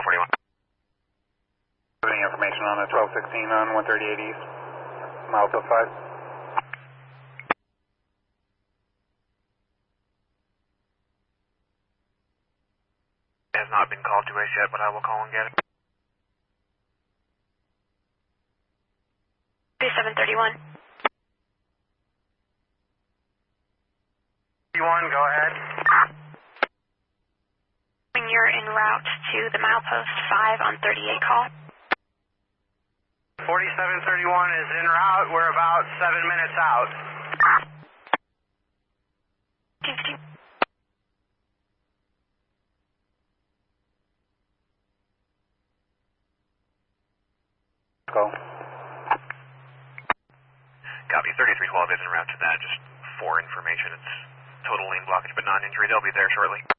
41. Putting information on the 1216 on 138 East, mile to 5. Has not been called to us yet, but I will call and get it. 2731. 31, go ahead. When you're en route to the milepost 5 on 38 call. 4731 is en route. We're about 7 minutes out. 15. Go. Copy. 3312 is en route to that. Just for information, it's total lane blockage, but non-injury. They'll be there shortly.